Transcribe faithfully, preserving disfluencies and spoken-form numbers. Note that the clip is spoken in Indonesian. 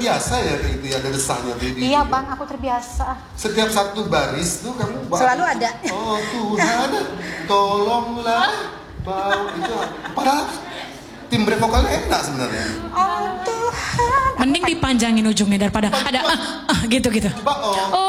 terbiasa ya kayak gitu ya, ada desahnya baby. Iya gitu. bang, aku terbiasa. Setiap satu baris tuh kamu bau. Selalu ada. Oh Tuhan, tolonglah bau itu. Padahal timbre vokalnya enak sebenarnya. Oh Tuhan. Mending dipanjangin ujungnya daripada ada ah, ah, gitu-gitu. Coba oh.